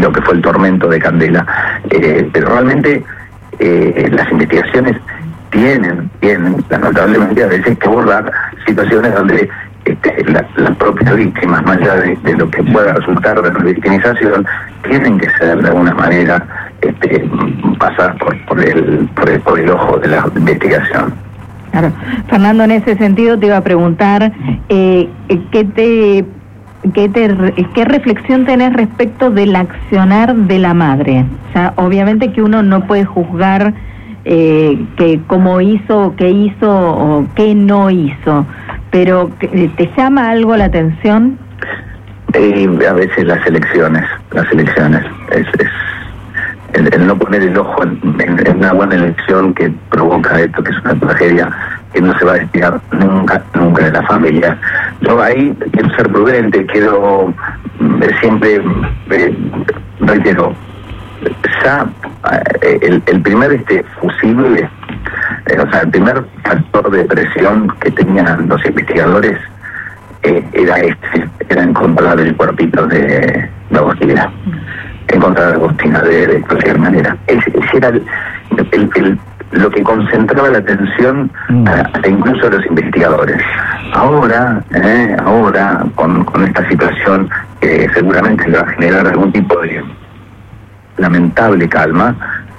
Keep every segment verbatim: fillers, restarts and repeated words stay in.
lo que fue el tormento de Candela. Eh, pero realmente eh, las investigaciones tienen, tienen, lamentablemente a veces que abordar situaciones donde este, la, las propias víctimas, más allá de, de lo que pueda resultar de la victimización, tienen que ser de alguna manera este, pasar por, por, el, por, el, por el ojo de la investigación. Claro. Fernando, en ese sentido te iba a preguntar, eh, ¿qué te, qué te, qué reflexión tenés respecto del accionar de la madre? O sea, obviamente que uno no puede juzgar eh, que cómo hizo, qué hizo o qué no hizo, pero ¿te llama algo la atención? Eh, a veces las elecciones, las elecciones, es... es El, el no poner el ojo en, en, en una buena elección que provoca esto, que es una tragedia que no se va a despegar nunca, nunca de la familia. Yo ahí quiero ser prudente, quiero eh, siempre, eh, reitero, ya eh, el, el primer este fusible, eh, o sea, el primer factor de presión que tenían los investigadores eh, era este, era encontrar el cuerpito de la Agostina. Encontrar a Agostina de, de cualquier manera. Ese, ese era el, el, el, lo que concentraba la atención mm. a, a incluso a los investigadores. Ahora, eh, ahora con, con esta situación que seguramente le va a generar algún tipo de lamentable calma,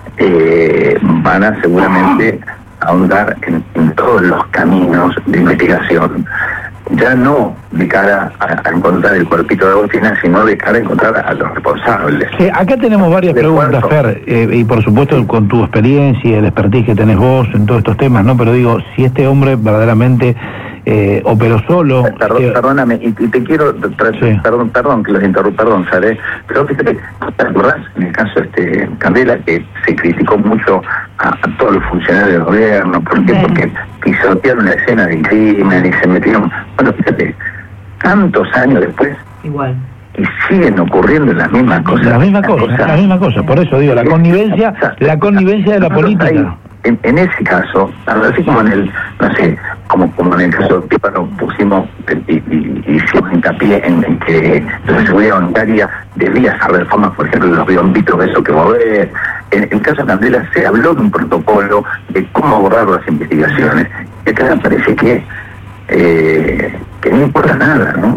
eh, van a seguramente ahondar en, en todos los caminos de investigación. Ya no de cara a, a encontrar el cuerpito de Agostina, sino de cara a encontrar a los responsables. Sí, acá tenemos varias de preguntas, esfuerzo. Fer, eh, y por supuesto con tu experiencia y el expertise que tenés vos en todos estos temas, ¿no? Pero digo, si este hombre verdaderamente eh, operó solo... Perdón, eh, perdóname, y, y te quiero... Tra- sí. Perdón, perdón que los interrumpa, perdón, ¿sabes? Pero fíjate, ¿te acordás en el caso este Candela que se criticó mucho a, a todos los funcionarios del gobierno? ¿Por qué? Sí. Porque pisotearon la escena del crimen y se metieron... Bueno, fíjate, tantos años después... Igual. Y siguen ocurriendo las mismas cosas. La misma cosa, cosa, la misma cosa. Por eso digo, la connivencia, o sea, la connivencia de la política. Ahí, en, en ese caso, así como en el, no sé, como, como en el caso de Píparo pusimos y, y, y hicimos hincapié en, en que la seguridad bancaria debía hacer reformas, por ejemplo, los biombitos, eso que mover. En el caso de Candela se habló de un protocolo de cómo abordar las investigaciones. Y acá parece que, eh, que no importa nada, ¿no?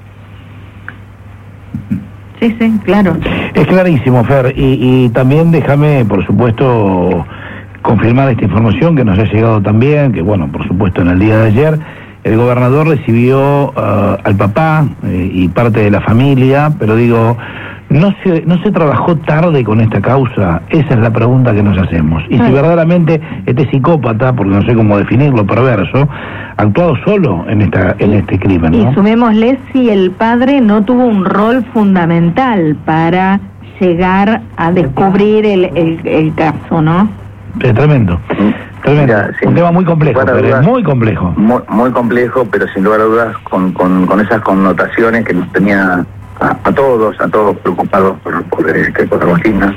Sí, sí, claro. Es clarísimo, Fer, y, y también déjame, por supuesto, confirmar esta información que nos ha llegado también, que bueno, por supuesto, en el día de ayer, el gobernador recibió uh, al papá eh, y parte de la familia, pero digo, ¿no se, ¿no se trabajó tarde con esta causa? Esa es la pregunta que nos hacemos. Y si verdaderamente este psicópata, porque no sé cómo definirlo, perverso, ha actuado solo en esta en este crimen, ¿no? Y sumémosle si el padre no tuvo un rol fundamental para llegar a descubrir el, el, el caso, ¿no? Es tremendo. Tremendo. Mira, un tema muy complejo, pero dudas, muy complejo. Muy, muy complejo, pero sin lugar a dudas con, con, con esas connotaciones que nos tenía a, a todos, a todos preocupados por, por el caso de Agostina.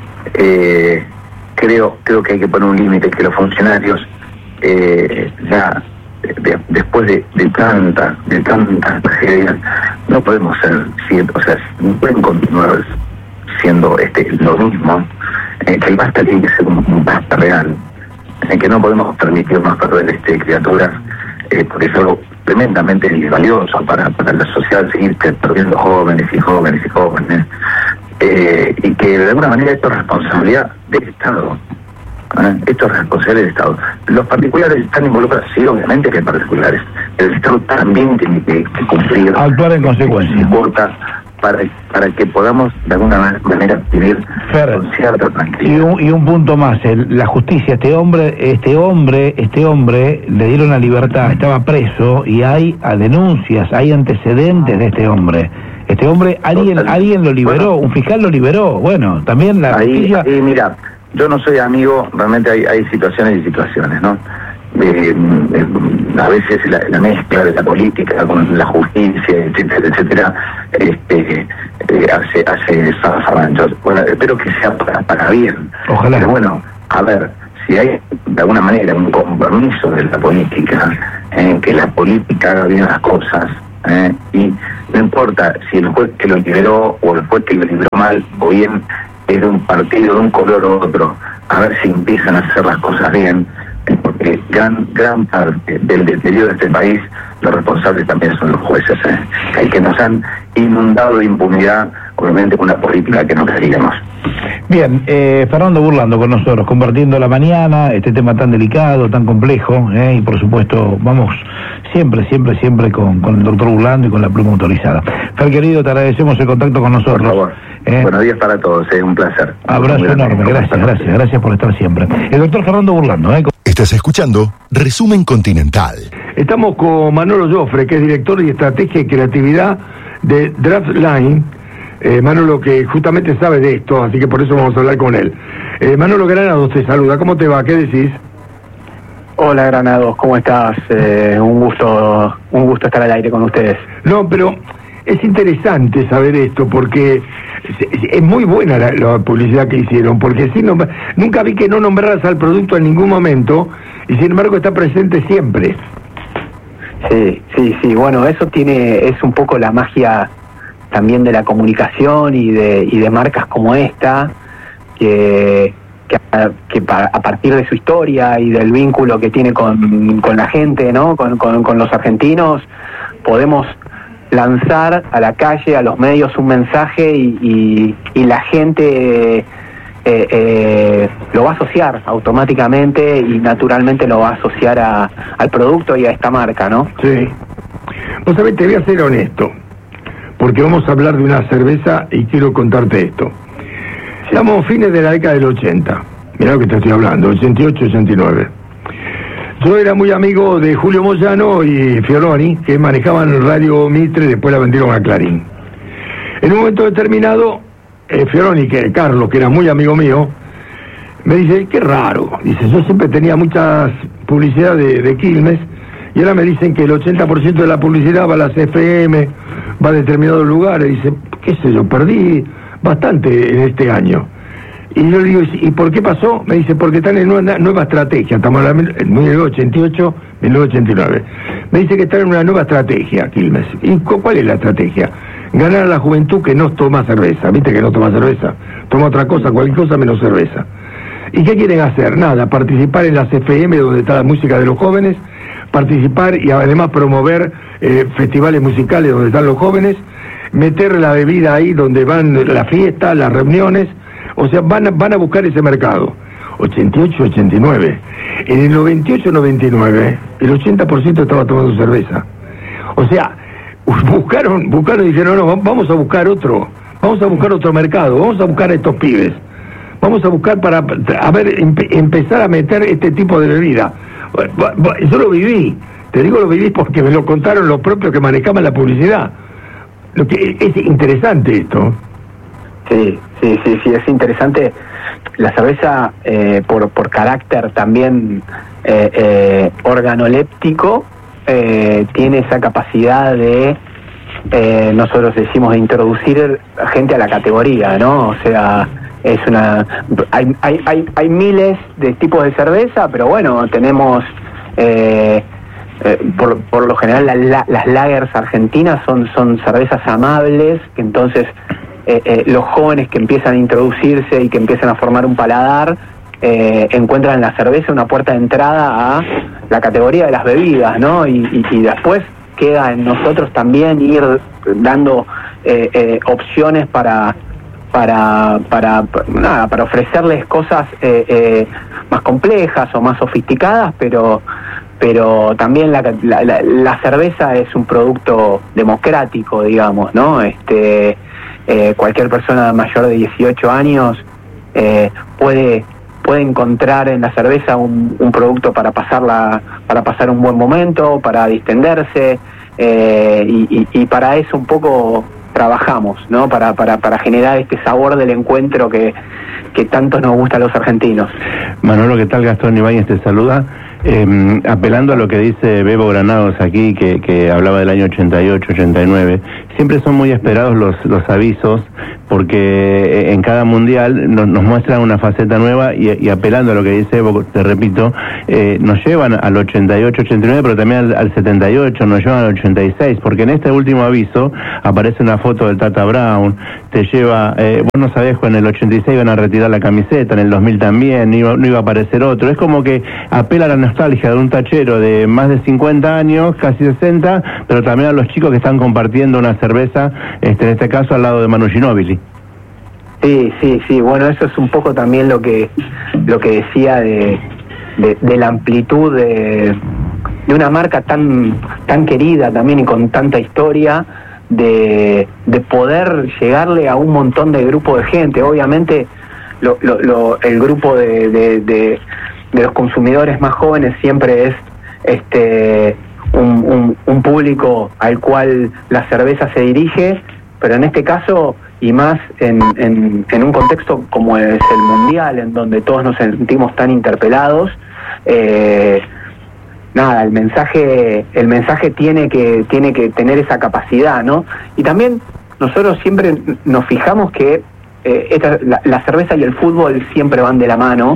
Eh, creo, creo que hay que poner un límite, que los funcionarios eh, ya de, después de, de tantas, de tantas tragedias, no podemos ser siempre, o sea, no pueden continuar siendo este lo mismo. Eh, que el basta tiene que ser un, un basta real, en que no podemos permitirnos perder este criaturas, eh, porque es algo tremendamente valioso para, para la sociedad, seguir perdiendo jóvenes y jóvenes y jóvenes, eh, y que de alguna manera esto es responsabilidad del Estado. ¿eh? Esto es responsabilidad del Estado. Los particulares están involucrados, sí, obviamente que hay particulares. El Estado también tiene que, que cumplir. Actuar en consecuencia. Importa para para que podamos de alguna manera vivir Fer, con cierta tranquilidad. Y un, y un punto más, el, la justicia, este hombre, este hombre, este hombre le dieron la libertad, estaba preso y hay a denuncias, hay antecedentes de este hombre. Este hombre, alguien, Total. alguien lo liberó, bueno, un fiscal lo liberó, bueno, también la ahí, justicia... Ahí, mira, yo no soy amigo, realmente hay, hay situaciones y situaciones, ¿no? Eh, eh, a veces la, la mezcla de la política con la justicia, etcétera, etcétera, este, eh, hace hace zafarranchos. Bueno, espero que sea para, para bien. Ojalá. Pero bueno, a ver, si hay de alguna manera un compromiso de la política en que la política haga bien las cosas, eh, y no importa si el juez que lo liberó o el juez que lo liberó mal, o bien es de un partido, de un color u otro, a ver si empiezan a hacer las cosas bien, porque gran gran parte del deterioro de este país, los responsables también son los jueces, ¿eh? que, que nos han inundado de impunidad, obviamente con una política que no queríamos. Bien, eh, Fernando Burlando con nosotros, compartiendo la mañana, este tema tan delicado, tan complejo, eh, y por supuesto vamos siempre, siempre, siempre con, con el doctor Burlando y con la pluma autorizada. Fer, querido, te agradecemos el contacto con nosotros. Por favor. Eh. Buenos días para todos, es eh, un placer. Abrazo enorme, gracias, gracias, gracias por estar siempre. El doctor Fernando Burlando. Eh. Estás escuchando Resumen Continental. Estamos con Manolo Joffre, que es director de Estrategia y Creatividad de Draftline. Eh, Manolo, que justamente sabe de esto, así que por eso vamos a hablar con él. Eh, Manolo Granados te saluda, ¿cómo te va? ¿Qué decís? Hola Granados, ¿cómo estás? Eh, un gusto, un gusto estar al aire con ustedes. No, pero es interesante saber esto, porque es, es muy buena la, la publicidad que hicieron, porque si no, nunca vi que no nombraras al producto en ningún momento, y sin embargo está presente siempre. Sí, sí, sí, bueno, eso tiene, es un poco la magia también de la comunicación y de y de marcas como esta, que, que, a, que a partir de su historia y del vínculo que tiene con, con la gente, ¿no? Con, con, con los argentinos, podemos lanzar a la calle, a los medios, un mensaje y, y, y la gente eh, eh, lo va a asociar automáticamente y naturalmente lo va a asociar a, al producto y a esta marca, ¿no? Sí. Vos sabés, te voy a ser honesto, porque vamos a hablar de una cerveza y quiero contarte esto. Estamos fines de la década del ochenta, mirá lo que te estoy hablando, ochenta y ocho, ochenta y nueve. Yo era muy amigo de Julio Moyano y Fioroni, que manejaban Radio Mitre y después la vendieron a Clarín. En un momento determinado, eh, Fioroni, que Carlos, que era muy amigo mío, me dice, qué raro, dice, yo siempre tenía muchas publicidad de, de Quilmes, y ahora me dicen que el ochenta por ciento de la publicidad va a las F M, va a determinados lugares. Dice, qué sé yo, perdí bastante en este año. Y yo le digo, ¿y por qué pasó? Me dice, porque están en una nueva estrategia. Estamos en mil novecientos ochenta y ocho, mil novecientos ochenta y nueve. Me dice que están en una nueva estrategia, Quilmes. ¿Y cuál es la estrategia? Ganar a la juventud que no toma cerveza. ¿Viste que no toma cerveza? Toma otra cosa, cualquier cosa menos cerveza. ¿Y qué quieren hacer? Nada, participar en las F M donde está la música de los jóvenes, participar y además promover eh, festivales musicales donde están los jóvenes, meter la bebida ahí donde van las fiestas, las reuniones, o sea, van a, van a buscar ese mercado. ochenta y ocho, ochenta y nueve. En el noventa y ocho, noventa y nueve, el ochenta por ciento estaba tomando cerveza. O sea, buscaron, buscaron y dijeron, no, vamos a buscar otro, vamos a buscar otro mercado, vamos a buscar a estos pibes. Vamos a buscar para, a ver, empe, empezar a meter este tipo de bebida. Yo lo viví, te digo lo viví porque me lo contaron los propios que manejaban la publicidad. Lo que es interesante esto. Sí, sí, sí, sí, es interesante. La cerveza, eh, por, por carácter también eh, eh, organoléptico, eh, tiene esa capacidad de, eh, nosotros decimos, de introducir gente a la categoría, ¿no? O sea, es una hay, hay, hay, hay miles de tipos de cerveza, pero bueno, tenemos eh, eh, por, por lo general la, la, las lagers argentinas son, son cervezas amables, que entonces eh, eh, los jóvenes que empiezan a introducirse y que empiezan a formar un paladar eh, encuentran en la cerveza una puerta de entrada a la categoría de las bebidas, ¿no? Y, y, y después queda en nosotros también ir dando eh, eh, opciones para Para, para nada para ofrecerles cosas eh, eh, más complejas o más sofisticadas, pero pero también la, la, la, la cerveza es un producto democrático, digamos, ¿no? Este eh, cualquier persona mayor de dieciocho años eh, puede puede encontrar en la cerveza un, un producto para pasarla para pasar un buen momento, para distenderse eh, y, y, y para eso un poco trabajamos, ¿no? Para, para, para generar este sabor del encuentro que, que tanto nos gusta a los argentinos. Manolo, ¿qué tal? Gastón Ibáñez te saluda. Eh, apelando a lo que dice Bebo Granados aquí, que, que hablaba del año ochenta y ocho, ochenta y nueve, siempre son muy esperados los, los avisos, porque en cada mundial nos, nos muestran una faceta nueva y, y apelando a lo que dice Bebo, te repito, eh, nos llevan al ochenta y ocho, ochenta y nueve, pero también al, al setenta y ocho, nos llevan al ochenta y seis, porque en este último aviso aparece una foto del Tata Brown, te lleva, eh, vos no sabés que en el ochenta y seis iban a retirar la camiseta, en el dos mil también, no iba, no iba a aparecer otro, es como que apela a la nostalgia de un tachero de más de cincuenta años, casi sesenta, pero también a los chicos que están compartiendo una cerveza, este, en este caso al lado de Manu Ginóbili. Sí, sí, sí, bueno, eso es un poco también lo que lo que decía de, de, de la amplitud de, de una marca tan tan querida también y con tanta historia, de, de poder llegarle a un montón de grupo de gente. Obviamente lo, lo, lo, el grupo de, de, de, de los consumidores más jóvenes siempre es este un, un, un público al cual la cerveza se dirige, pero en este caso, y más en, en, en un contexto como es el mundial, en donde todos nos sentimos tan interpelados, eh, nada, el mensaje el mensaje tiene que tiene que tener esa capacidad, ¿no? Y también nosotros siempre nos fijamos que eh, esta, la, la cerveza y el fútbol siempre van de la mano.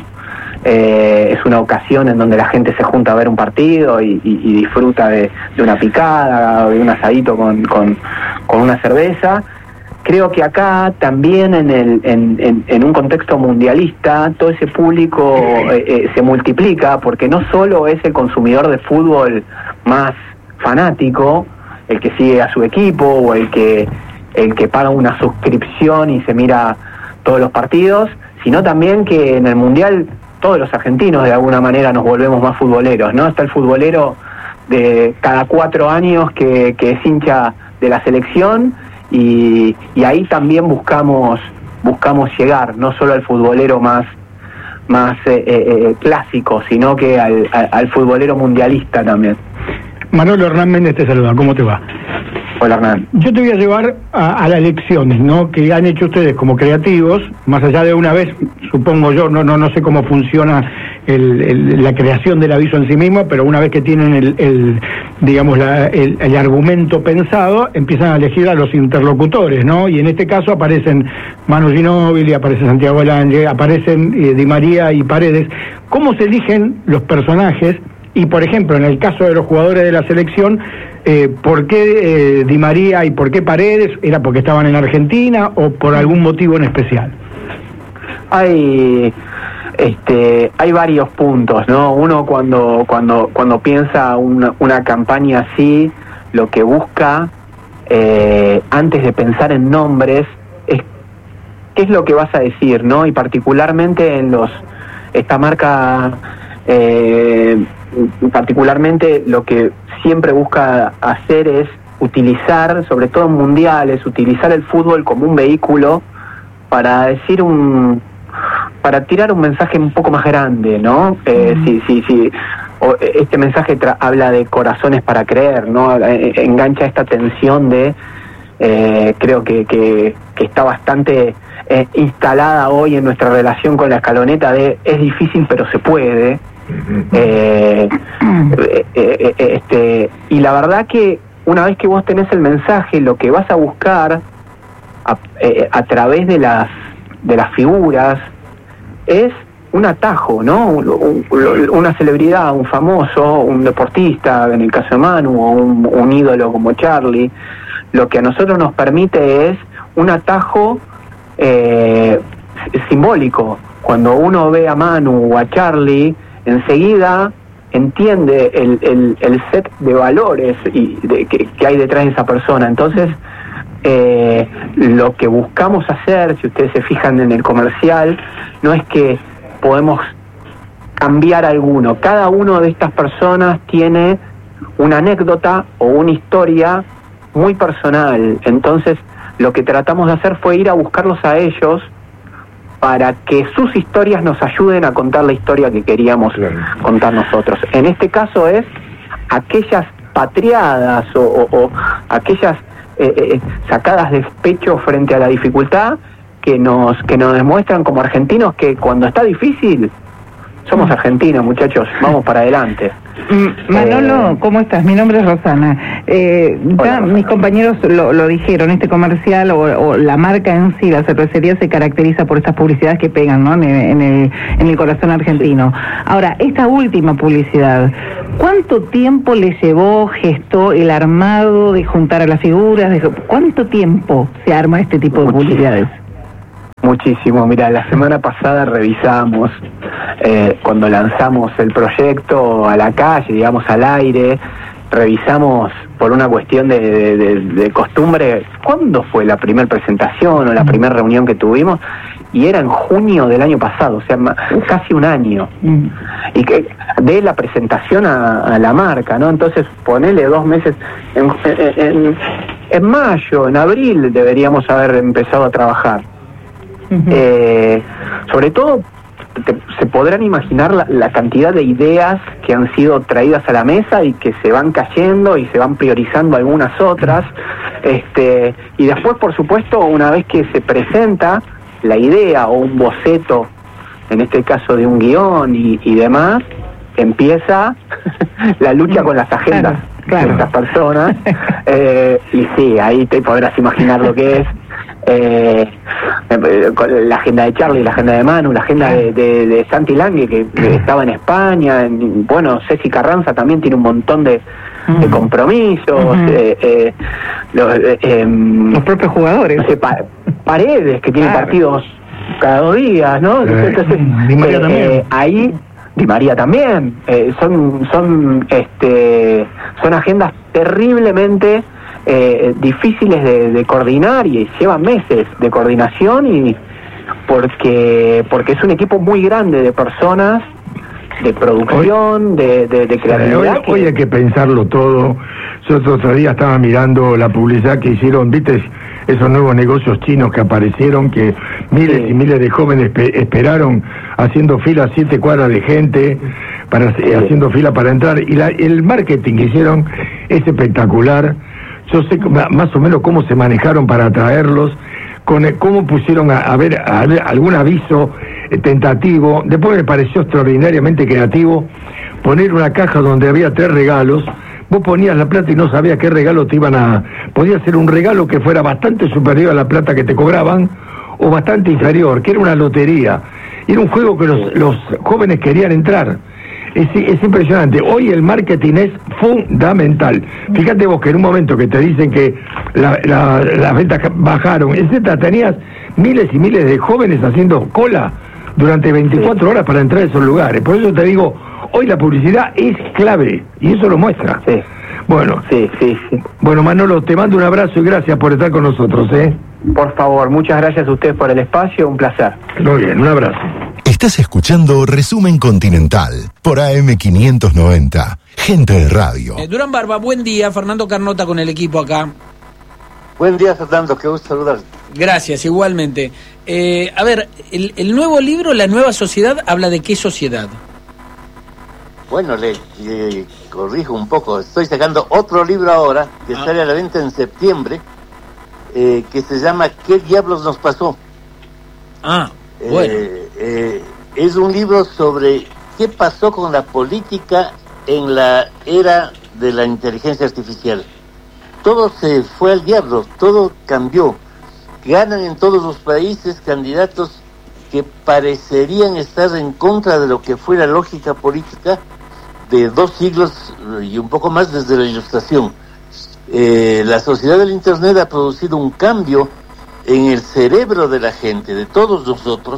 Eh, es una ocasión en donde la gente se junta a ver un partido y, y, y disfruta de, de una picada, de un asadito con, con, con una cerveza. Creo que acá también en, el, en, en, en un contexto mundialista todo ese público eh, eh, se multiplica, porque no solo es el consumidor de fútbol más fanático, el que sigue a su equipo o el que, el que paga una suscripción y se mira todos los partidos, sino también que en el mundial todos los argentinos de alguna manera nos volvemos más futboleros, ¿no? Está el futbolero de cada cuatro años que, que es hincha de la selección, y, y ahí también buscamos buscamos llegar, no solo al futbolero más más eh, eh, clásico, sino que al, al, al futbolero mundialista también. Manolo, Hernán Méndez te saluda, ¿cómo te va? Hola, Hernán. Yo te voy a llevar a, a las elecciones, ¿no?, que han hecho ustedes como creativos, más allá de una vez, supongo yo, no no no sé cómo funciona el, el, la creación del aviso en sí mismo, pero una vez que tienen el, el digamos, la, el, el argumento pensado, empiezan a elegir a los interlocutores, ¿no? Y en este caso aparecen Manu Ginóbili, aparece Santiago Lange, aparecen eh, Di María y Paredes. ¿Cómo se eligen los personajes? Y, por ejemplo, en el caso de los jugadores de la selección, eh, ¿por qué eh, Di María y por qué Paredes? ¿Era porque estaban en Argentina o por algún motivo en especial? Hay este hay varios puntos, ¿no? Uno cuando cuando cuando piensa una, una campaña así, lo que busca eh, antes de pensar en nombres es qué es lo que vas a decir, ¿no? Y particularmente en los esta marca eh, particularmente lo que siempre busca hacer es utilizar, sobre todo en mundiales, utilizar el fútbol como un vehículo para decir un, para tirar un mensaje un poco más grande, ¿no? Eh, sí, sí, sí. O, este mensaje tra- habla de corazones para creer, ¿no? Eh, engancha esta tensión de, eh, creo que, que, que está bastante eh, instalada hoy en nuestra relación con la escaloneta de es difícil pero se puede. Eh, eh, eh, este, y la verdad que una vez que vos tenés el mensaje, lo que vas a buscar a, eh, a través de las de las figuras es un atajo, ¿no? Un, un, una celebridad, un famoso, un deportista, en el caso de Manu, o un, un ídolo como Charlie. Lo que a nosotros nos permite es un atajo eh, simbólico. Cuando uno ve a Manu o a Charlie, enseguida entiende el, el, el set de valores y de, que, que hay detrás de esa persona. Entonces, eh, lo que buscamos hacer, si ustedes se fijan en el comercial, no es que podemos cambiar alguno. Cada uno de estas personas tiene una anécdota o una historia muy personal. Entonces, lo que tratamos de hacer fue ir a buscarlos a ellos para que sus historias nos ayuden a contar la historia que queríamos claro. contar nosotros. En este caso es aquellas patriadas o, o, o aquellas eh, eh, sacadas de pecho frente a la dificultad que nos que nos demuestran como argentinos que cuando está difícil Somos argentinos, muchachos, vamos para adelante. Manolo, eh, ¿cómo estás? Mi nombre es Rosana. Eh, ya Hola, Rosana. mis compañeros lo, lo dijeron, este comercial o, o la marca en sí, la cervecería, se caracteriza por estas publicidades que pegan, ¿no? En el, en el, en el corazón argentino. Ahora, esta última publicidad, ¿cuánto tiempo le llevó, gestó el armado de juntar a las figuras? De, ¿Cuánto tiempo se arma este tipo de Muchísimo. publicidades? Muchísimo. Mira, la semana pasada revisamos, eh, cuando lanzamos el proyecto a la calle, digamos al aire, revisamos por una cuestión de, de, de, de costumbre, ¿cuándo fue la primera presentación o la primera reunión que tuvimos? Y era en junio del año pasado, o sea, ma- casi un año. Mm. Y que de la presentación a, a la marca, ¿no? Entonces, ponele dos meses, en, en, en, en mayo, en abril deberíamos haber empezado a trabajar. Ujú. Eh, sobre todo, te- se podrán imaginar la, la cantidad de ideas que han sido traídas a la mesa y que se van cayendo y se van priorizando algunas otras. Este, y después, por supuesto, una vez que se presenta la idea o un boceto, en este caso de un guión y, y demás, empieza la lucha con las agendas Claro, claro. de estas personas. Eh, y sí, ahí te podrás imaginar lo que es. Eh, eh, con la agenda de Charlie, la agenda de Manu, la agenda de, de, de Santi Lange, que, que estaba en España. En, bueno, Ceci Carranza también tiene un montón de, de compromisos. Ujú. eh, eh, los, eh, em, Los propios jugadores. no sé, pa- Paredes, que tiene Claro. partidos cada dos días, ¿no? Eh, Entonces, Di María eh, también. eh, ahí, Di María también, eh, son, son, este, son agendas terriblemente eh, difíciles de, de coordinar y llevan meses de coordinación y porque, porque es un equipo muy grande de personas, de producción, de, de, de Eh, creatividad. hoy, que- hoy hay que pensarlo todo. Yo el otro día estaba mirando la publicidad que hicieron, viste, esos nuevos negocios chinos que aparecieron, que miles Sí. y miles de jóvenes pe- esperaron haciendo fila, siete cuadras de gente, para eh, haciendo fila para entrar. Y la- el marketing que hicieron es espectacular. Yo sé cómo- más o menos cómo se manejaron para atraerlos, con el- cómo pusieron a, a ver, a ver algún aviso eh, tentativo. Después me pareció extraordinariamente creativo poner una caja donde había tres regalos. Vos ponías la plata y no sabías qué regalo te iban a... Podía ser un regalo que fuera bastante superior a la plata que te cobraban o bastante inferior, que era una lotería. Era un juego que los, los jóvenes querían entrar. Es, es impresionante. Hoy el marketing es fundamental. Fíjate vos que en un momento que te dicen que la- la- las ventas bajaron, etcétera, tenías miles y miles de jóvenes haciendo cola durante veinticuatro horas para entrar a esos lugares. Por eso te digo, hoy la publicidad es clave y eso lo muestra. Sí. Bueno, Sí, sí, sí. bueno Manolo, te mando un abrazo y gracias por estar con nosotros, ¿eh? Por favor, muchas gracias a ustedes por el espacio, un placer. Muy bien, un abrazo. Estás escuchando Resumen Continental por A M quinientos noventa. Gente de radio. Eh, Durán Barba, buen día. Fernando Carnota con el equipo acá. Buen día, Fernando, qué gusto saludarte. Gracias, igualmente. Eh, a ver, el, el nuevo libro, La Nueva Sociedad, habla de qué sociedad. Bueno, le, le corrijo un poco. Estoy sacando otro libro ahora que Ah. sale a la venta en septiembre, eh, que se llama ¿Qué diablos nos pasó? Ah, bueno. Eh, eh, es un libro sobre qué pasó con la política en la era de la inteligencia artificial. Todo se fue al diablo, todo cambió. Ganan en todos los países candidatos que parecerían estar en contra de lo que fue la lógica política de dos siglos y un poco más desde la Ilustración. Eh, la sociedad del Internet ha producido un cambio en el cerebro de la gente, de todos nosotros,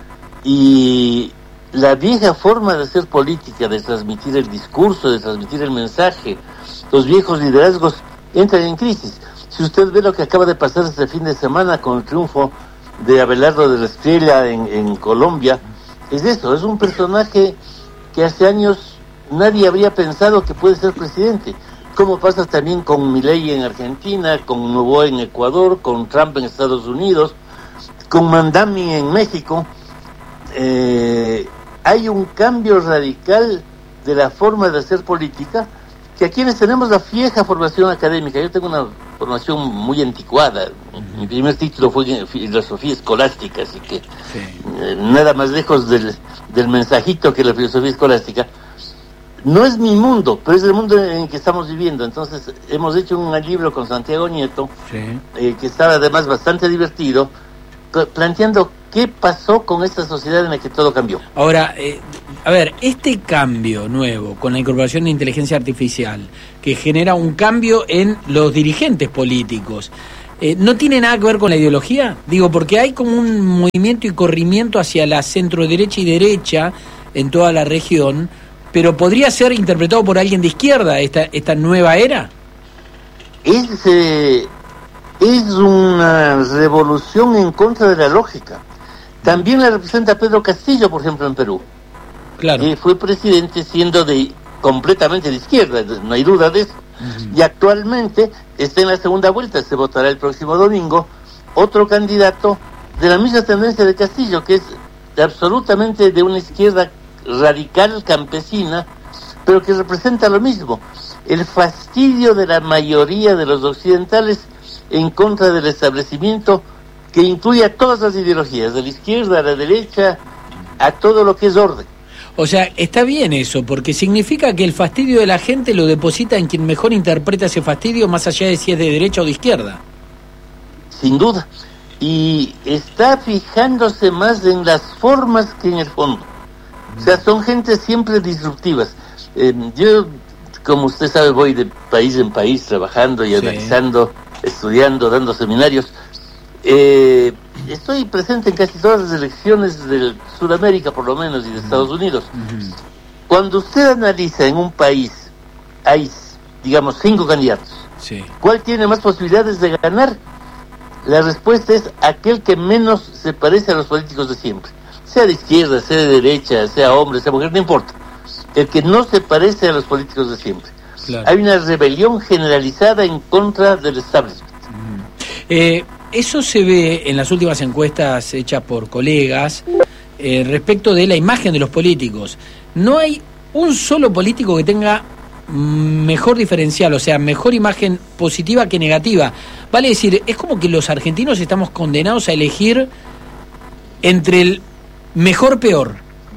y la vieja forma de hacer política, de transmitir el discurso, de transmitir el mensaje, los viejos liderazgos entran en crisis. Si usted ve lo que acaba de pasar este fin de semana con el triunfo de Abelardo de la Estrella en, en Colombia, es eso, es un personaje que hace años nadie habría pensado que puede ser presidente. Como pasa también con Milei en Argentina, con Noboa en Ecuador, con Trump en Estados Unidos, con Mandami en México. Eh, hay un cambio radical de la forma de hacer política, que a quienes tenemos la vieja formación académica, yo tengo una formación muy anticuada. Mi primer título fue en filosofía escolástica, así que sí. eh, nada más lejos del, del mensajito que la filosofía escolástica. No es mi mundo, pero es el mundo en que estamos viviendo. Entonces hemos hecho un libro con Santiago Nieto, sí. eh, que estaba además bastante divertido, planteando qué pasó con esta sociedad en la que todo cambió. Ahora, eh, a ver, este cambio nuevo con la incorporación de inteligencia artificial, que genera un cambio en los dirigentes políticos, eh, ¿no tiene nada que ver con la ideología? Digo, porque hay como un movimiento y corrimiento hacia la centro derecha y derecha en toda la región, pero ¿podría ser interpretado por alguien de izquierda esta, esta nueva era? Es... Eh... Es una revolución en contra de la lógica. También la representa Pedro Castillo, por ejemplo, en Perú. Claro. Que fue presidente siendo de completamente de izquierda, no hay duda de eso. Uh-huh. Y actualmente está en la segunda vuelta, se votará el próximo domingo, otro candidato de la misma tendencia de Castillo, que es absolutamente de una izquierda radical campesina, pero que representa lo mismo, el fastidio de la mayoría de los occidentales en contra del establecimiento que incluye a todas las ideologías, de la izquierda a la derecha, a todo lo que es orden. O sea, está bien eso, porque significa que el fastidio de la gente lo deposita en quien mejor interpreta ese fastidio, más allá de si es de derecha o de izquierda. Sin duda. Y está fijándose más en las formas que en el fondo. O sea, son gentes siempre disruptivas. Eh, yo, como usted sabe, voy de país en país trabajando y sí. analizando, estudiando, dando seminarios. Eh, estoy presente en casi todas las elecciones de Sudamérica, por lo menos, y de Estados Unidos. Uh-huh. Cuando usted analiza en un país, hay, digamos, cinco candidatos. Sí. ¿Cuál tiene más posibilidades de ganar? La respuesta es aquel que menos se parece a los políticos de siempre. Sea de izquierda, sea de derecha, sea hombre, sea mujer, no importa. El que no se parece a los políticos de siempre. Claro. Hay una rebelión generalizada en contra del establishment. Eh, eso se ve en las últimas encuestas hechas por colegas eh, respecto de la imagen de los políticos. No hay un solo político que tenga mejor diferencial, o sea, mejor imagen positiva que negativa. Vale decir, es como que los argentinos estamos condenados a elegir entre el mejor peor.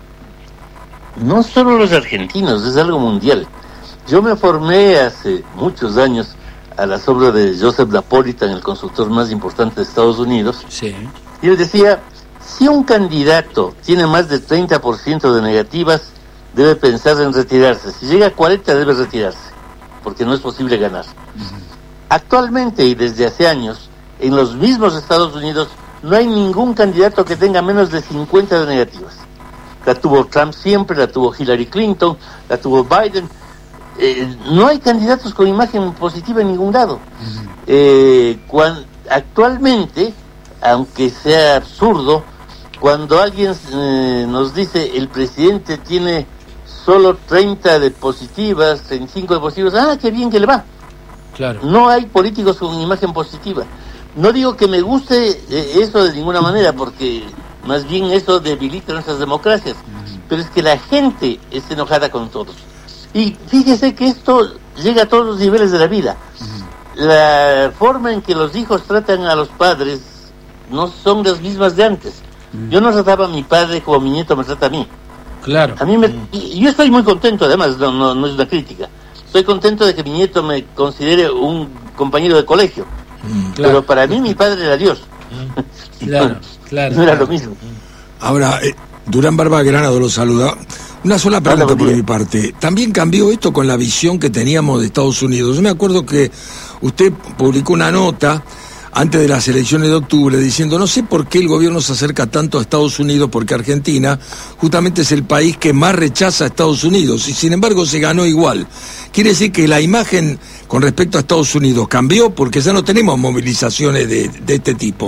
No solo los argentinos, es algo mundial. Yo me formé hace muchos años a la sombra de Joseph Napolitan, el constructor más importante de Estados Unidos. Sí. Y él decía, si un candidato tiene más de treinta por ciento de negativas, debe pensar en retirarse. Si llega a cuarenta, debe retirarse, porque no es posible ganar. Uh-huh. Actualmente y desde hace años, en los mismos Estados Unidos, no hay ningún candidato que tenga menos de cincuenta de negativas. La tuvo Trump siempre, la tuvo Hillary Clinton, la tuvo Biden. Eh, no hay candidatos con imagen positiva en ningún lado. Uh-huh. Eh, cuando, actualmente, aunque sea absurdo, cuando alguien eh, nos dice el presidente tiene solo treinta de positivas, treinta y cinco de positivas, ah, qué bien que le va. Claro. No hay políticos con imagen positiva. No digo que me guste eh, eso de ninguna manera, porque más bien eso debilita nuestras democracias, uh-huh. pero es que la gente está enojada con todos. Y fíjese que esto llega a todos los niveles de la vida. Uh-huh. La forma en que los hijos tratan a los padres no son las mismas de antes. Uh-huh. Yo no trataba a mi padre como mi nieto me trata a mí. Claro. A mí me, y yo estoy muy contento, además, no, no, no es una crítica. Estoy contento de que mi nieto me considere un compañero de colegio. Uh-huh. Claro. Pero para mí mi padre era Dios. Uh-huh. Claro, claro. No era lo mismo. Ahora, eh, Durán Barba Granado lo saluda. Una sola pregunta por mi parte. ¿También cambió esto con la visión que teníamos de Estados Unidos? Yo me acuerdo que usted publicó una nota antes de las elecciones de octubre diciendo, no sé por qué el gobierno se acerca tanto a Estados Unidos, porque Argentina justamente es el país que más rechaza a Estados Unidos y sin embargo se ganó igual. Quiere decir que la imagen con respecto a Estados Unidos cambió porque ya no tenemos movilizaciones de, de este tipo.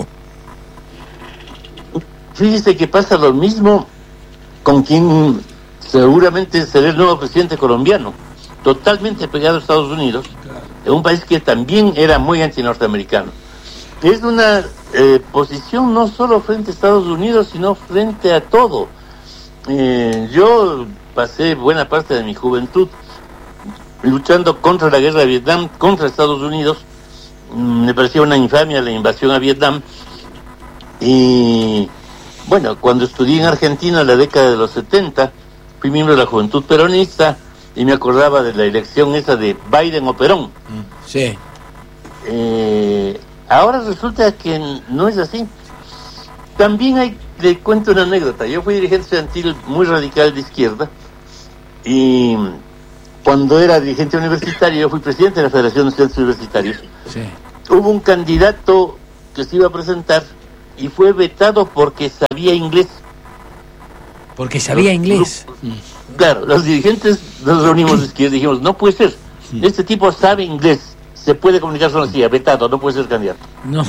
Fíjese que pasa lo mismo con quien seguramente será el nuevo presidente colombiano, totalmente pegado a Estados Unidos, en un país que también era muy anti-norteamericano. Es una eh, posición no solo frente a Estados Unidos, sino frente a todo. Eh, yo pasé buena parte de mi juventud luchando contra la guerra de Vietnam, contra Estados Unidos, me parecía una infamia la invasión a Vietnam. Y bueno, cuando estudié en Argentina en la década de los setenta, fui miembro de la Juventud Peronista y me acordaba de la elección esa de Biden o Perón. Sí. Eh, ahora resulta que no es así. También hay, le cuento una anécdota. Yo fui dirigente estudiantil muy radical de izquierda y cuando era dirigente universitario, yo fui presidente de la Federación de Estudiantes Universitarios. Sí. Hubo un candidato que se iba a presentar y fue vetado porque sabía inglés. Porque sabía Los inglés. grupos, claro, los dirigentes nos reunimos de izquierda y dijimos, no puede ser, este tipo sabe inglés, se puede comunicar solo así, vetado, no puede ser candidato. No.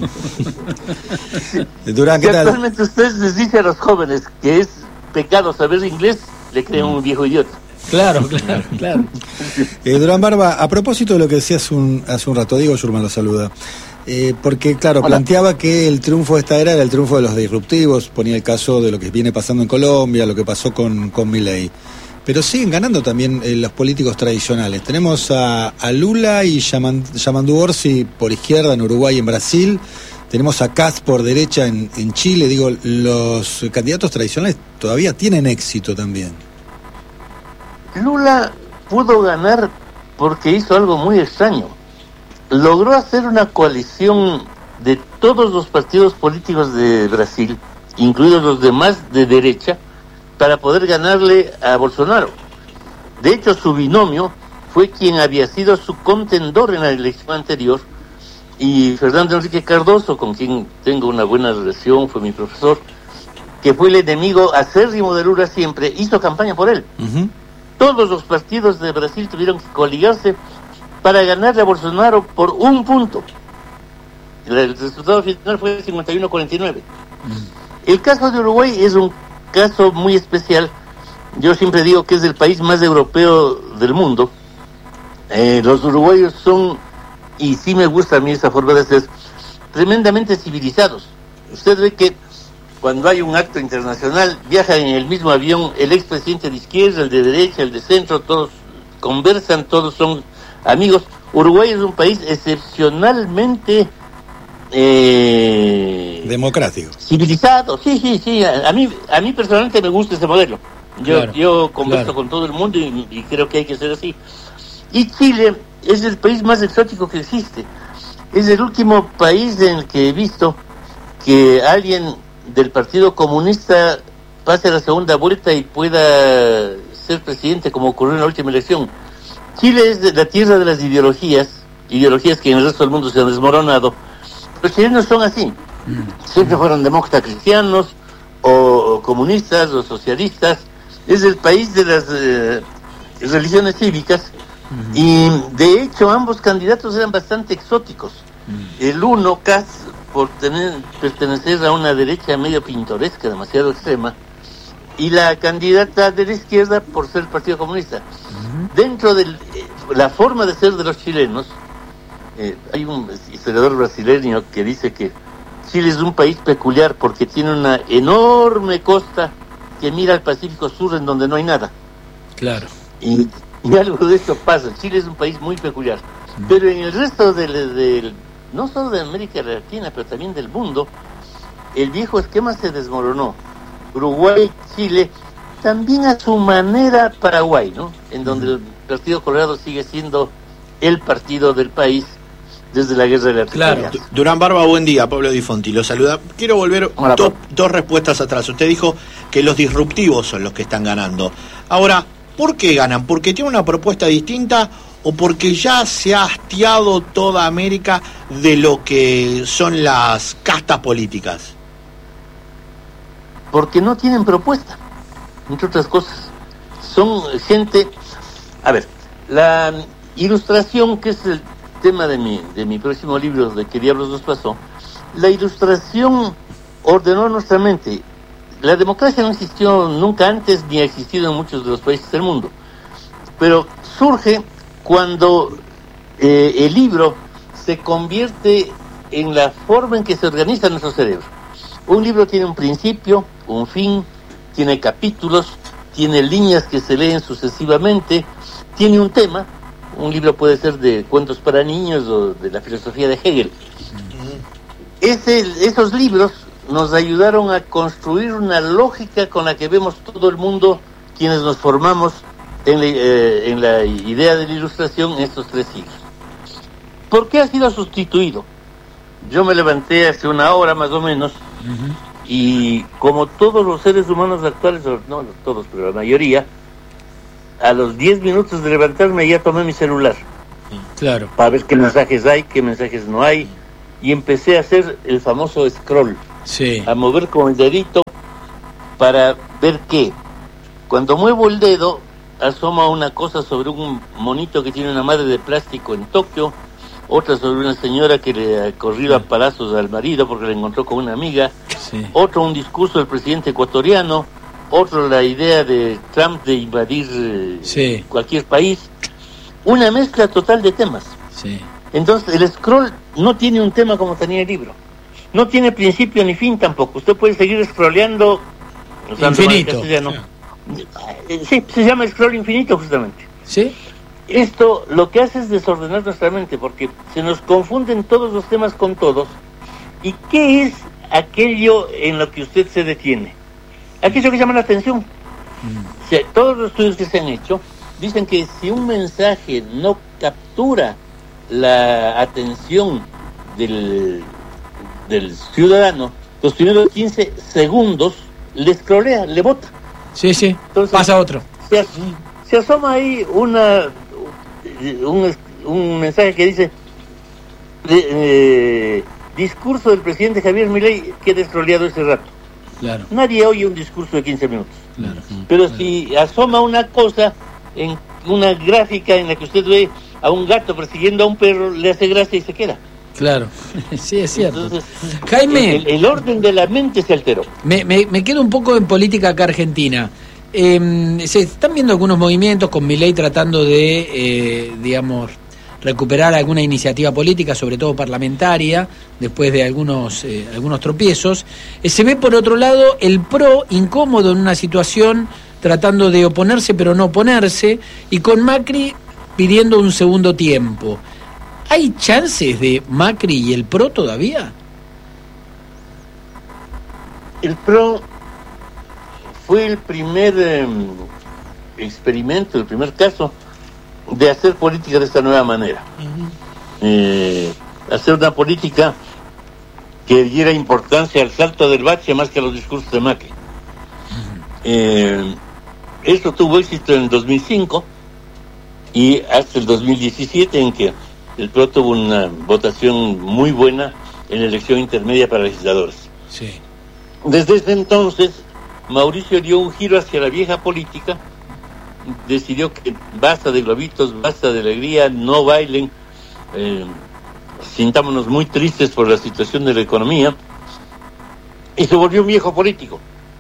Durán, ¿qué Si tal? actualmente ustedes les dice a los jóvenes que es pecado saber inglés, le creen un viejo idiota. Claro, claro, claro. Eh, Durán Barba, a propósito de lo que decía hace un, hace un rato, Diego Schurman lo saluda. Eh, porque, claro, Hola. planteaba que el triunfo de esta era era el triunfo de los disruptivos, ponía el caso de lo que viene pasando en Colombia, lo que pasó con, con Milei. Pero siguen ganando también eh, los políticos tradicionales. Tenemos a, a Lula y Yaman- Yamandu Orsi por izquierda en Uruguay y en Brasil. Tenemos a Kast por derecha en, en Chile. Digo, los candidatos tradicionales todavía tienen éxito también. Lula pudo ganar porque hizo algo muy extraño. Logró hacer una coalición de todos los partidos políticos de Brasil, incluidos los demás de derecha, para poder ganarle a Bolsonaro. De hecho, su binomio fue quien había sido su contendor en la elección anterior, y Fernando Enrique Cardoso, con quien tengo una buena relación, fue mi profesor, que fue el enemigo acérrimo de Lula siempre, hizo campaña por él. Uh-huh. Todos los partidos de Brasil tuvieron que coligarse para ganarle a Bolsonaro por un punto. El resultado final fue cincuenta y uno a cuarenta y nueve. Mm. El caso de Uruguay es un caso muy especial. Yo siempre digo que es el país más europeo del mundo. Eh, los uruguayos son, y sí me gusta a mí esa forma de ser, tremendamente civilizados. Usted ve que cuando hay un acto internacional, viajan en el mismo avión el expresidente de izquierda, el de derecha, el de centro, todos conversan, todos son amigos. Uruguay es un país excepcionalmente eh, democrático, civilizado. Sí, sí, sí. A, a mí, a mí personalmente me gusta ese modelo. Yo, Claro, yo converso claro. con todo el mundo y, y creo que hay que ser así. Y Chile es el país más exótico que existe. Es el último país en el que he visto que alguien del Partido Comunista pase a la segunda vuelta y pueda ser presidente, como ocurrió en la última elección. Chile es de la tierra de las ideologías, ideologías que en el resto del mundo se han desmoronado. Los chilenos son así. Siempre fueron demócratas cristianos, o, o comunistas, o socialistas. Es el país de las eh, religiones cívicas. Y de hecho ambos candidatos eran bastante exóticos. El uno, Kast, por tener, pertenecer a una derecha medio pintoresca, demasiado extrema, y la candidata de la izquierda por ser Partido Comunista. Uh-huh. Dentro de eh, la forma de ser de los chilenos, eh, hay un historiador brasileño que dice que Chile es un país peculiar porque tiene una enorme costa que mira al Pacífico Sur en donde no hay nada. Claro. Y, y algo de esto pasa. Chile es un país muy peculiar. Uh-huh. Pero en el resto del, del, no solo de América Latina, pero también del mundo, el viejo esquema se desmoronó. Uruguay, Chile, también a su manera Paraguay, ¿no? En donde el Partido Colorado sigue siendo el partido del país desde la guerra de la Claro. Durán Barba, buen día. Pablo Di Fonti lo saluda. Quiero volver Hola, do, dos respuestas atrás. Usted dijo que los disruptivos son los que están ganando. Ahora, ¿por qué ganan? ¿Porque tienen una propuesta distinta o porque ya se ha hastiado toda América de lo que son las castas políticas? Porque no tienen propuesta, entre otras cosas. Son gente... A ver, la ilustración, que es el tema de mi, de mi próximo libro, de ¿Qué diablos nos pasó? La ilustración ordenó nuestra mente. La democracia no existió nunca antes, ni ha existido en muchos de los países del mundo. Pero surge cuando eh, el libro se convierte en la forma en que se organiza nuestro cerebro. Un libro tiene un principio, un fin, tiene capítulos, tiene líneas que se leen sucesivamente, tiene un tema, un libro puede ser de cuentos para niños o de la filosofía de Hegel. Ese, esos libros nos ayudaron a construir una lógica con la que vemos todo el mundo quienes nos formamos en la, eh, en la idea de la ilustración en estos tres siglos. ¿Por qué ha sido sustituido? Yo me levanté hace una hora más o menos, uh-huh. y como todos los seres humanos actuales, no todos, pero la mayoría, a los diez minutos de levantarme ya tomé mi celular. Claro. Para ver qué mensajes hay, qué mensajes no hay, y empecé a hacer el famoso scroll. Sí. A mover con el dedito para ver qué. Cuando muevo el dedo, asoma una cosa sobre un monito que tiene una madre de plástico en Tokio, otra sobre una señora que le ha corrido a palazos al marido porque la encontró con una amiga, sí. Otro un discurso del presidente ecuatoriano, otro la idea de Trump de invadir eh, sí. cualquier país, una mezcla total de temas. Sí. Entonces el scroll no tiene un tema como tenía el libro, no tiene principio ni fin tampoco, usted puede seguir scrolleando infinito. Sí, se llama scroll infinito justamente. ¿Sí? Esto lo que hace es desordenar nuestra mente porque se nos confunden todos los temas con todos. ¿Y qué es aquello en lo que usted se detiene? Aquello que llama la atención. Mm. O sea, todos los estudios que se han hecho dicen que si un mensaje no captura la atención del, del ciudadano, los primeros quince segundos le scrollea, le bota. Sí, sí, entonces pasa otro. Se, as, se asoma ahí una un, un mensaje que dice eh, eh, discurso del presidente Javier Milei que he descroleado ese rato. Claro. Nadie oye un discurso de quince minutos. Claro. Pero claro. Si asoma una cosa en una gráfica en la que usted ve a un gato persiguiendo a un perro, le hace gracia y se queda. Claro, sí, es cierto. Entonces, Jaime, el, el orden de la mente se alteró. Me, me, me quedo un poco en política acá argentina. Eh, se están viendo algunos movimientos con Milei tratando de, eh, digamos, recuperar alguna iniciativa política, sobre todo parlamentaria, después de algunos eh, algunos tropiezos. Eh, se ve, por otro lado, el PRO incómodo en una situación, tratando de oponerse pero no oponerse, y con Macri pidiendo un segundo tiempo. ¿Hay chances de Macri y el PRO todavía? El PRO fue el primer eh, experimento, el primer caso de hacer política de esta nueva manera. Uh-huh. Eh, hacer una política que diera importancia al salto del bache más que a los discursos de Macri. Uh-huh. Eh, esto tuvo éxito en el dos mil cinco y hasta el dos mil diecisiete, en que el PRO tuvo una votación muy buena en la elección intermedia para legisladores. Sí. Desde ese entonces, Mauricio dio un giro hacia la vieja política, decidió que basta de globitos, basta de alegría, no bailen, eh, sintámonos muy tristes por la situación de la economía, y se volvió un viejo político.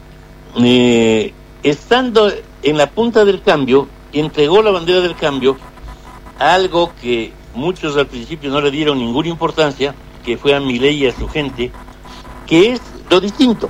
Eh, estando en la punta del cambio, entregó la bandera del cambio a algo que muchos al principio no le dieron ninguna importancia, que fue a Milei y a su gente, que es lo distinto.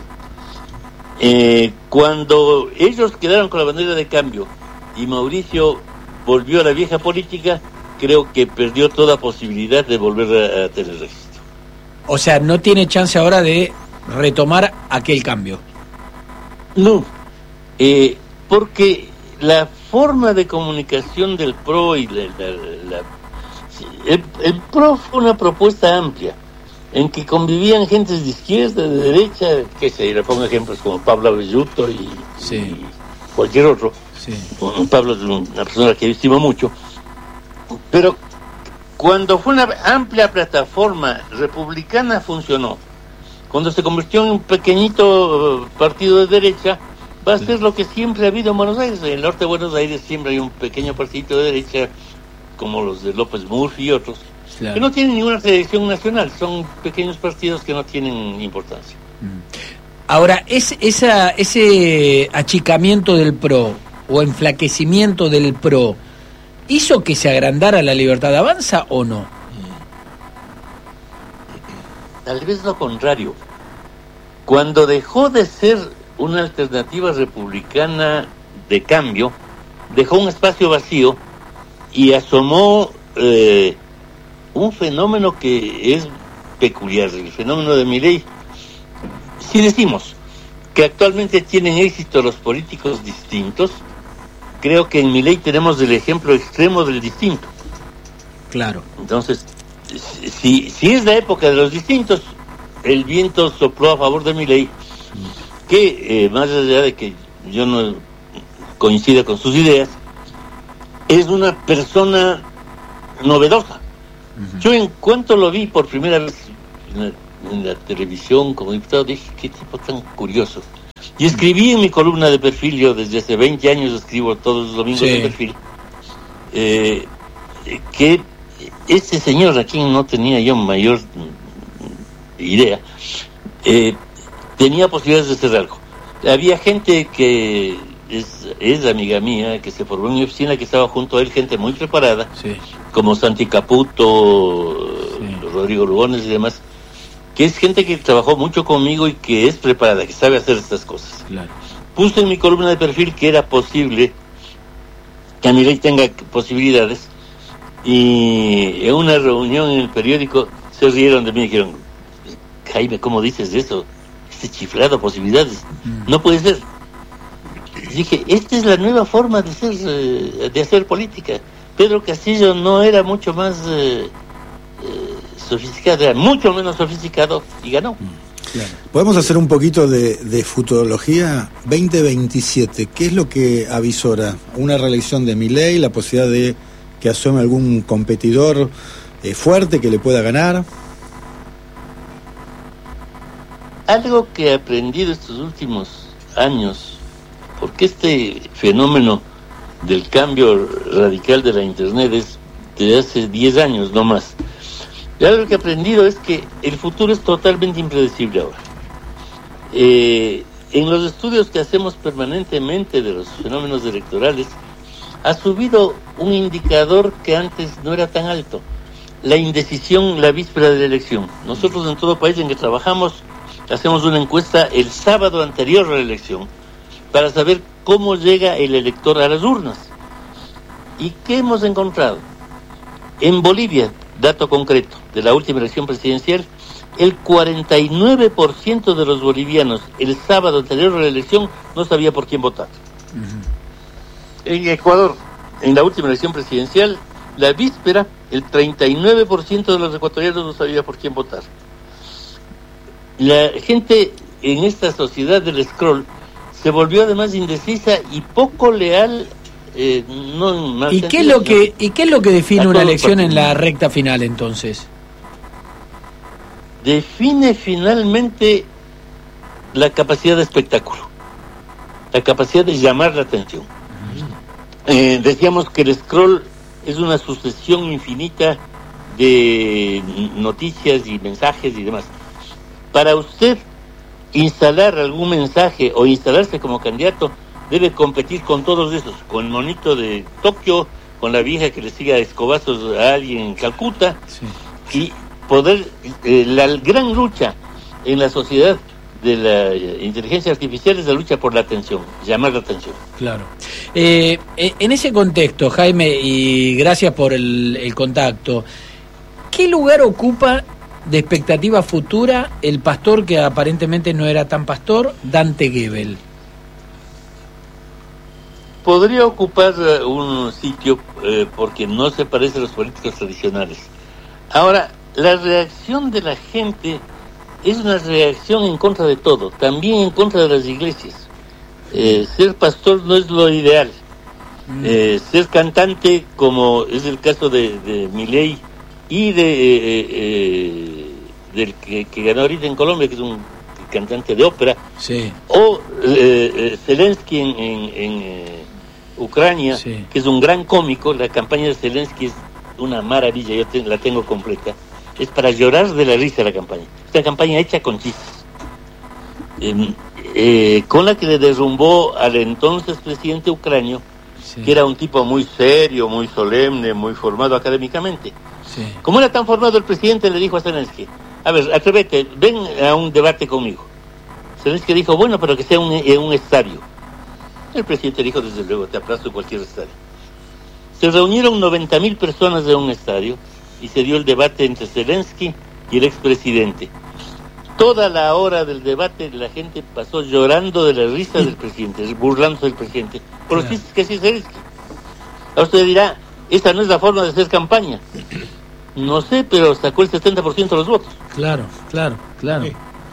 Eh, cuando ellos quedaron con la bandera de cambio y Mauricio volvió a la vieja política, creo que perdió toda posibilidad de volver a, a tener registro. O sea, no tiene chance ahora de retomar aquel cambio. No, eh, porque la forma de comunicación del PRO y la, la, la el, el PRO fue una propuesta amplia en que convivían gentes de izquierda, de derecha, que se le pongo ejemplos como Pablo Abelluto y, sí. y cualquier otro. Sí. Pablo es una persona que yo estimo mucho, pero cuando fue una amplia plataforma republicana funcionó. Cuando se convirtió en un pequeñito partido de derecha, va a ser lo que siempre ha habido en Buenos Aires. En el norte de Buenos Aires siempre hay un pequeño partido de derecha, como los de López Murphy y otros, claro, que no tienen ninguna tradición nacional, son pequeños partidos que no tienen importancia. Ahora, es, esa, ese achicamiento del PRO o enflaquecimiento del PRO, ¿hizo que se agrandara la Libertad Avanza o no? Tal vez lo contrario. Cuando dejó de ser una alternativa republicana de cambio, dejó un espacio vacío y asomó eh, un fenómeno que es peculiar, el fenómeno de Milei. Si decimos que actualmente tienen éxito los políticos distintos, creo que en Milei tenemos el ejemplo extremo del distinto. Claro. Entonces, si, si es la época de los distintos, el viento sopló a favor de Milei, que eh, más allá de que yo no coincida con sus ideas, es una persona novedosa. Uh-huh. Yo en cuanto lo vi por primera vez en la, en la televisión como diputado, dije, qué tipo tan curioso. Y escribí en mi columna de perfil, yo desde hace veinte años escribo todos los domingos sí. de perfil, eh, que este señor, a quien no tenía yo mayor idea, eh, tenía posibilidades de hacer algo. Había gente que es, es amiga mía, que se formó en mi oficina, que estaba junto a él, gente muy preparada, sí. como Santi Caputo, sí. Rodrigo Lugones y demás, que es gente que trabajó mucho conmigo y que es preparada, que sabe hacer estas cosas. Claro. Puse en mi columna de perfil que era posible que Milei tenga posibilidades, y en una reunión en el periódico se rieron de mí y dijeron, Jaime, ¿cómo dices eso? Este chiflado, posibilidades, mm. no puede ser. Y dije, esta es la nueva forma de ser, de hacer política. Pedro Castillo no era mucho más eh, eh, sofisticado, era mucho menos sofisticado y ganó. Claro. Podemos hacer un poquito de, de futurología. veinte veintisiete, ¿qué es lo que avisora? ¿Una reelección de Milei, la posibilidad de que asome algún competidor eh, fuerte que le pueda ganar? Algo que he aprendido estos últimos años, porque este fenómeno del cambio radical de la internet es de hace diez años no más. Y algo que he aprendido es que el futuro es totalmente impredecible ahora. Eh, en los estudios que hacemos permanentemente de los fenómenos electorales, ha subido un indicador que antes no era tan alto: la indecisión la víspera de la elección. Nosotros en todo país en que trabajamos hacemos una encuesta el sábado anterior a la elección para saber cómo llega el elector a las urnas. ¿Y qué hemos encontrado? En Bolivia, dato concreto de la última elección presidencial, el cuarenta y nueve por ciento de los bolivianos el sábado anterior a la elección no sabía por quién votar. Uh-huh. En Ecuador, en la última elección presidencial, la víspera, el treinta y nueve por ciento de los ecuatorianos no sabía por quién votar. La gente en esta sociedad del scroll se volvió además indecisa y poco leal. Eh, no ¿Y qué es lo que y qué es lo que define una elección en la recta final entonces? Define finalmente la capacidad de espectáculo, la capacidad de llamar la atención. Eh, decíamos que el scroll es una sucesión infinita de noticias y mensajes y demás. Para usted instalar algún mensaje o instalarse como candidato, debe competir con todos esos, con el monito de Tokio, con la vieja que le siga escobazos a alguien en Calcuta, sí. y poder, eh, la gran lucha en la sociedad de la inteligencia artificial es la lucha por la atención, llamar la atención. Claro. Eh, en ese contexto, Jaime, y gracias por el, el contacto, ¿qué lugar ocupa de expectativa futura el pastor que aparentemente no era tan pastor, Dante Gebel? Podría ocupar un sitio eh, porque no se parece a los políticos tradicionales. Ahora, la reacción de la gente es una reacción en contra de todo, también en contra de las iglesias. Eh, ser pastor no es lo ideal. Mm. Eh, ser cantante, como es el caso de, de Milei y de eh, eh, del que, que ganó ahorita en Colombia, que es un cantante de ópera, sí. o eh, eh, Zelensky en, en, en eh, Ucrania, sí. que es un gran cómico. La campaña de Zelensky es una maravilla, yo te, la tengo completa. Es para llorar de la risa la campaña. Esta campaña hecha con chistes. Eh, eh, con la que le derrumbó al entonces presidente ucranio, sí. que era un tipo muy serio, muy solemne, muy formado académicamente. Sí. Como era tan formado, el presidente le dijo a Zelensky: a ver, atrévete, ven a un debate conmigo. Zelensky dijo: bueno, pero que sea un, en un estadio. El presidente dijo: desde luego, te aplasto cualquier estadio. Se reunieron noventa mil personas en un estadio y se dio el debate entre Zelensky y el expresidente. Toda la hora del debate la gente pasó llorando de la risa del presidente, burlándose del presidente, por los chistes que hacía Zelensky. Ahora usted dirá, esa no es la forma de hacer campaña. No sé, pero sacó el setenta por ciento de los votos. Claro, claro, claro. Sí.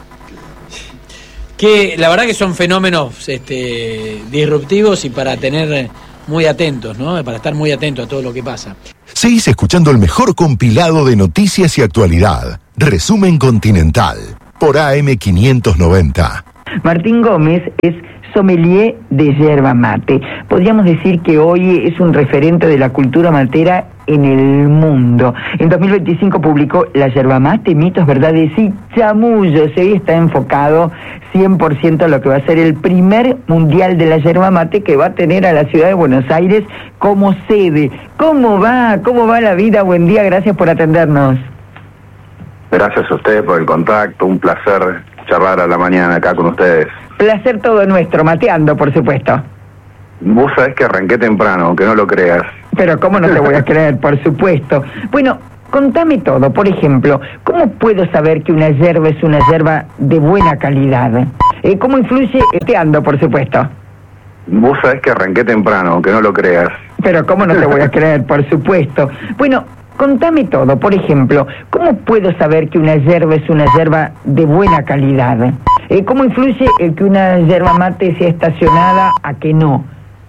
Que la verdad que son fenómenos este, disruptivos y para tener muy atentos, ¿no? Para estar muy atentos a todo lo que pasa. Seguís escuchando el mejor compilado de noticias y actualidad. Resumen Continental, por A M quinientos noventa. Martín Gómez es sommelier de yerba mate. Podríamos decir que hoy es un referente de la cultura matera en el mundo. En dos mil veinticinco publicó La yerba mate, mitos, verdades y chamullos. Hoy está enfocado cien por ciento a lo que va a ser el primer mundial de la yerba mate, que va a tener a la ciudad de Buenos Aires como sede. ¿Cómo va? ¿Cómo va la vida? Buen día, gracias por atendernos. Gracias a ustedes por el contacto, un placer charlar a la mañana acá con ustedes. Placer todo nuestro, mateando, por supuesto. Vos sabés que arranqué temprano, aunque no lo creas. Pero cómo no te voy a creer, por supuesto. Bueno, contame todo. Por ejemplo, ¿cómo puedo saber que una yerba es una yerba de buena calidad? Eh, ¿Cómo influye mateando, por supuesto? Vos sabés que arranqué temprano, aunque no lo creas. Pero cómo no te voy a creer, por supuesto. Bueno, contame todo. Por ejemplo, ¿cómo puedo saber que una yerba es una yerba de buena calidad? Eh, ¿Cómo influye el que una yerba mate sea estacionada a que no?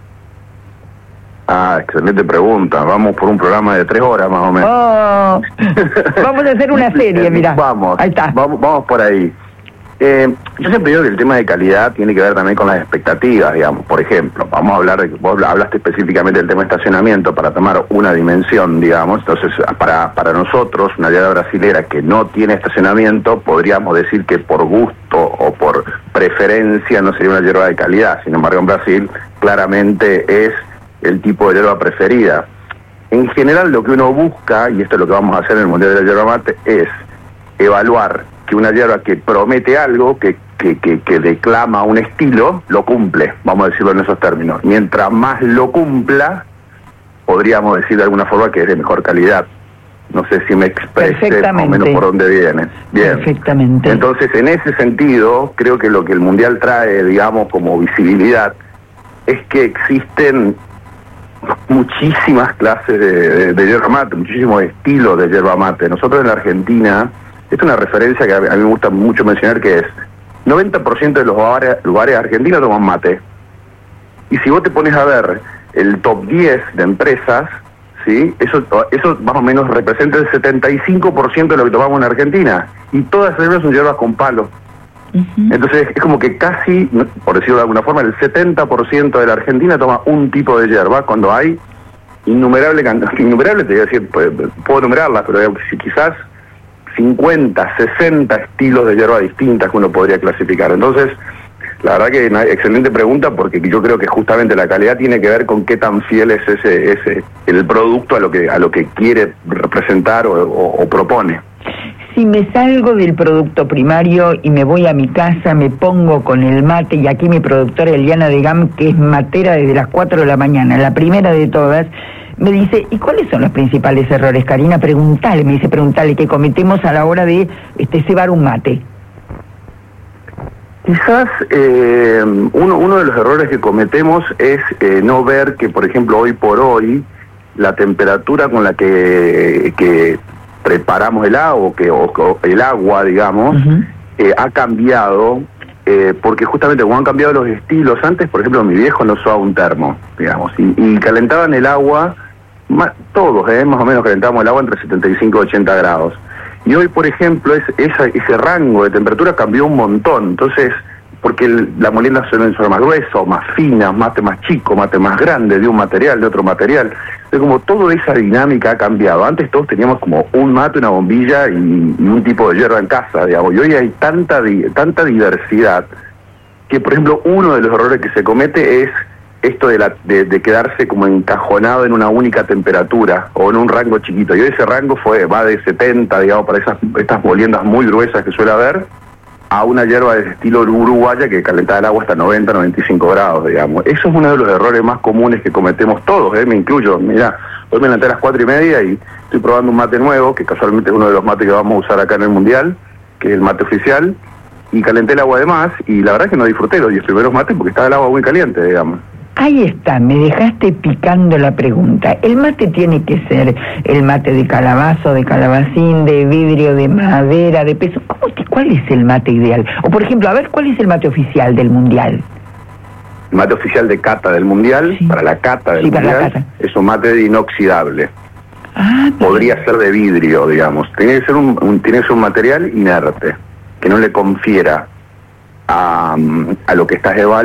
Ah, excelente pregunta. Vamos por un programa de tres horas más o menos. Oh, vamos a hacer una serie, mirá. Vamos, ahí está. Vamos, vamos por ahí. Eh, yo siempre digo que el tema de calidad tiene que ver también con las expectativas, digamos. Por ejemplo, vamos a hablar de, vos hablaste específicamente del tema de estacionamiento para tomar una dimensión, digamos. Entonces, para, para nosotros, una yerba brasilera que no tiene estacionamiento, podríamos decir que por gusto o por preferencia no sería una yerba de calidad. Sin embargo, en Brasil claramente es el tipo de yerba preferida. En general, lo que uno busca, y esto es lo que vamos a hacer en el Mundial de la Yerba Mate, es evaluar que una yerba que promete algo, que, que, que, que declama un estilo, lo cumple, vamos a decirlo en esos términos. Mientras más lo cumpla, podríamos decir de alguna forma que es de mejor calidad. No sé si me expresé más o menos por dónde viene. Bien. Perfectamente. Entonces, en ese sentido, creo que lo que el Mundial trae, digamos, como visibilidad, es que existen muchísimas clases de, de, de yerba mate, muchísimos estilos de yerba mate. Nosotros en la Argentina, esta es una referencia que a mí, a mí me gusta mucho mencionar, que es noventa por ciento de los lugares, lugares argentinos toman mate. Y si vos te pones a ver el top diez de empresas, ¿sí? Eso, eso más o menos representa el setenta y cinco por ciento de lo que tomamos en Argentina. Y todas esas son hierbas con palo. Uh-huh. Entonces es como que casi, por decirlo de alguna forma, el setenta por ciento de la Argentina toma un tipo de hierba, cuando hay innumerable cantidad, innumerable te voy a decir, pues, puedo enumerarlas, pero si quizás cincuenta, sesenta estilos de hierba distintas que uno podría clasificar. Entonces, la verdad que una excelente pregunta, porque yo creo que justamente la calidad tiene que ver con qué tan fiel es ese, ese el producto a lo que a lo que quiere representar o, o, o propone. Si me salgo del producto primario y me voy a mi casa, me pongo con el mate, y aquí mi productora Eliana de Gam, que es matera desde las cuatro de la mañana, la primera de todas, me dice, ¿y cuáles son los principales errores, Karina? Preguntale, me dice, preguntale, que cometemos a la hora de este cebar un mate. Quizás eh, uno, uno de los errores que cometemos es eh, no ver que, por ejemplo, hoy por hoy, la temperatura con la que... que preparamos el agua, que, o, o el agua, digamos, uh-huh. eh, ha cambiado, eh, porque justamente como han cambiado los estilos, antes, por ejemplo, mi viejo no usaba un termo, digamos, y, y calentaban el agua, más, todos, eh, más o menos calentábamos el agua entre setenta y cinco y ochenta grados. Y hoy, por ejemplo, es, esa, ese rango de temperatura cambió un montón, entonces, porque el, la molienda suelen ser más gruesos, más finas, mate más chico, mate más grande, de un material, de otro material. Entonces, como toda esa dinámica ha cambiado. Antes todos teníamos como un mate, una bombilla y, y un tipo de hierba en casa, digamos. Y hoy hay tanta, tanta diversidad que, por ejemplo, uno de los errores que se comete es esto de, la, de, de quedarse como encajonado en una única temperatura o en un rango chiquito. Y hoy ese rango fue va de setenta, digamos, para esas estas moliendas muy gruesas que suele haber, a una hierba de estilo uruguaya que calentaba el agua hasta noventa, noventa y cinco grados, digamos. Eso es uno de los errores más comunes que cometemos todos, ¿eh? Me incluyo. Mira, hoy me levanté a las cuatro y media y estoy probando un mate nuevo, que casualmente es uno de los mates que vamos a usar acá en el Mundial, que es el mate oficial, y calenté el agua de más, y la verdad es que no disfruté los diez primeros mates porque estaba el agua muy caliente, digamos. Ahí está, me dejaste picando la pregunta. ¿El mate tiene que ser el mate de calabazo, de calabacín, de vidrio, de madera, de peso? ¿Cómo te, ¿Cuál es el mate ideal? O por ejemplo, a ver, ¿cuál es el mate oficial del Mundial? El mate oficial de cata del Mundial, sí. para la cata del sí, para Mundial, la cata. Es un mate inoxidable. Ah, podría ser de vidrio, digamos. Tiene que ser un, un, tiene que ser un material inerte, que no le confiera a, a lo que estás evaluando